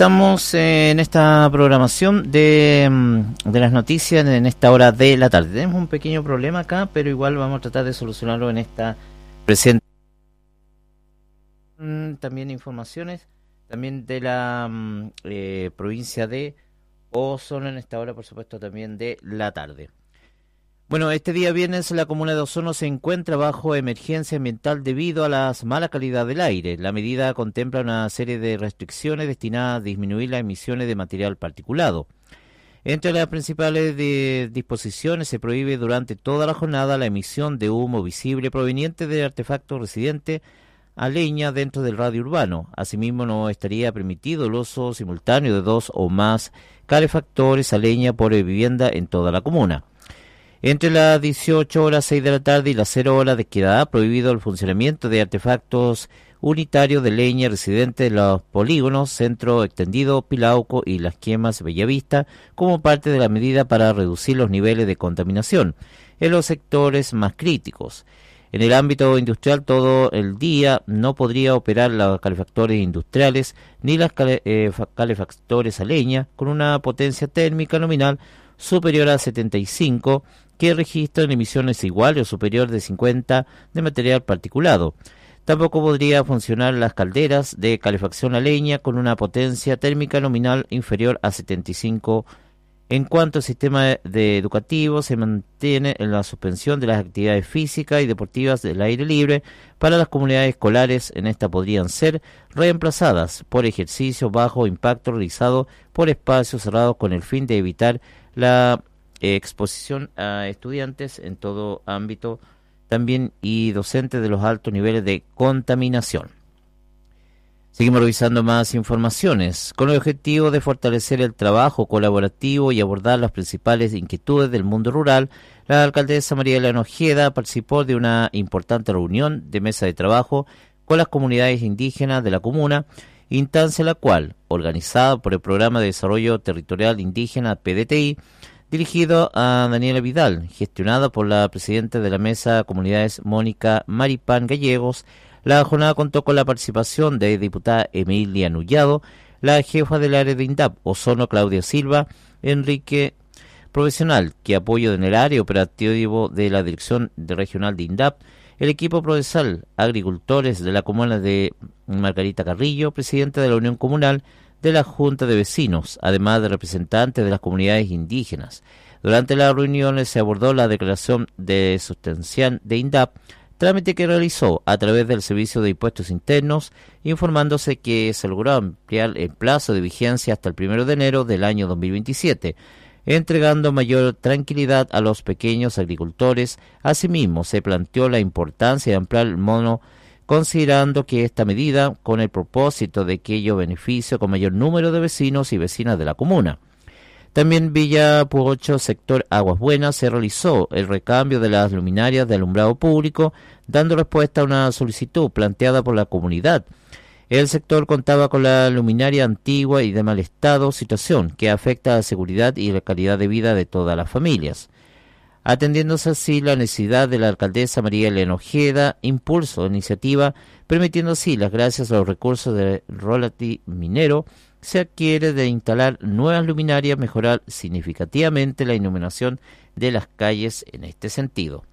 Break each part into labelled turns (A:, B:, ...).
A: Estamos en esta programación de las noticias en esta hora de la tarde. Tenemos un pequeño problema acá, pero igual vamos a tratar de solucionarlo en esta presente. También informaciones, también de la provincia de Osorno en esta hora, por supuesto, también de la tarde. Bueno, este día viernes la comuna de Osorno se encuentra bajo emergencia ambiental debido a la mala calidad del aire. La medida contempla una serie de restricciones destinadas a disminuir las emisiones de material particulado. Entre las principales disposiciones se prohíbe durante toda la jornada la emisión de humo visible proveniente de artefactos residentes a leña dentro del radio urbano. Asimismo, no estaría permitido el uso simultáneo de 2 o más calefactores a leña por vivienda en toda la comuna. Entre las 18 horas 6 de la tarde y las 0 horas quedará prohibido el funcionamiento de artefactos unitarios de leña residentes en los polígonos Centro Extendido, Pilauco y Las Quemas, Bellavista, como parte de la medida para reducir los niveles de contaminación en los sectores más críticos. En el ámbito industrial, todo el día no podría operar los calefactores industriales ni las calefactores a leña con una potencia térmica nominal superior a 75, que registran emisiones iguales o superior de 50 de material particulado. Tampoco podría funcionar las calderas de calefacción a leña con una potencia térmica nominal inferior a 75. En cuanto al sistema educativo, se mantiene en la suspensión de las actividades físicas y deportivas del aire libre para las comunidades escolares. En esta podrían ser reemplazadas por ejercicios bajo impacto realizados por espacios cerrados con el fin de evitar la exposición a estudiantes en todo ámbito también y docentes de los altos niveles de contaminación. Seguimos revisando más informaciones. Con el objetivo de fortalecer el trabajo colaborativo y abordar las principales inquietudes del mundo rural, la alcaldesa María Elena Ojeda participó de una importante reunión de mesa de trabajo con las comunidades indígenas de la comuna, instancia la cual, organizada por el Programa de Desarrollo Territorial Indígena PDTI, dirigido a Daniela Vidal, gestionada por la presidenta de la Mesa Comunidades Mónica Maripán Gallegos. La jornada contó con la participación de diputada Emilia Nullado, la jefa del área de INDAP, Osorno Claudia Silva, Enrique Profesional, que apoyo en el área operativo de la Dirección Regional de INDAP, el equipo procesal, agricultores de la comuna de Margarita Carrillo, presidenta de la Unión Comunal de la Junta de Vecinos, además de representantes de las comunidades indígenas. Durante las reuniones se abordó la declaración de sustancial de INDAP, trámite que realizó a través del Servicio de Impuestos Internos, informándose que se logró ampliar el plazo de vigencia hasta el 1 de enero del año 2027, entregando mayor tranquilidad a los pequeños agricultores. Asimismo, se planteó la importancia de ampliar el mono, considerando que esta medida con el propósito de que ello beneficie con mayor número de vecinos y vecinas de la comuna. También Villa Puocho, sector Aguas Buenas, se realizó el recambio de las luminarias de alumbrado público, dando respuesta a una solicitud planteada por la comunidad. El sector contaba con la luminaria antigua y de mal estado, situación que afecta a la seguridad y la calidad de vida de todas las familias. Atendiéndose así la necesidad de la alcaldesa María Elena Ojeda, impulso de iniciativa, permitiendo así, las gracias a los recursos de royalty minero, se adquiere de instalar nuevas luminarias, mejorar significativamente la iluminación de las calles en este sentido.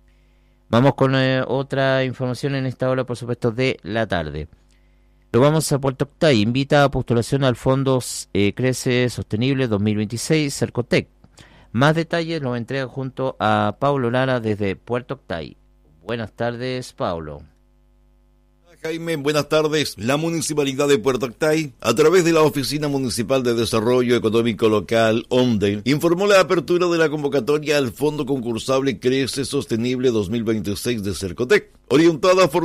A: Vamos con otra información en esta hora, por supuesto, de la tarde. Lo vamos a Puerto Octay, invita a postulación al Fondo Crece Sostenible 2026, Cercotec. Más detalles los entrega junto a Paulo Lara desde Puerto Octay. Buenas tardes, Paulo.
B: Jaime, buenas tardes. La Municipalidad de Puerto Octay, a través de la Oficina Municipal de Desarrollo Económico Local, OMDE, informó la apertura de la convocatoria al Fondo Concursable Crece Sostenible 2026 de Cercotec, orientada a